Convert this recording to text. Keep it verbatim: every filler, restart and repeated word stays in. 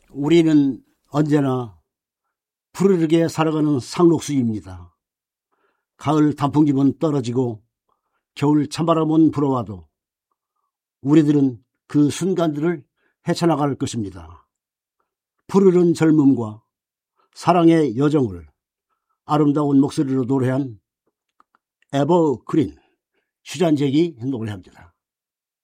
우리는 언제나 푸르르게 살아가는 상록수입니다. 가을 단풍잎은 떨어지고 겨울 찬바람은 불어와도 우리들은 그 순간들을 헤쳐나갈 것입니다. 푸르른 젊음과 사랑의 여정을 아름다운 목소리로 노래한 에버그린, 휴잔잭이 노래합니다.